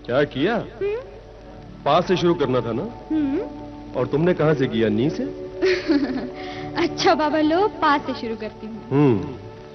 क्या किया? पा से शुरू करना था ना? और तुमने कहां से किया? नी से? अच्छा बाबा लो, पा से शुरू करती हूँ।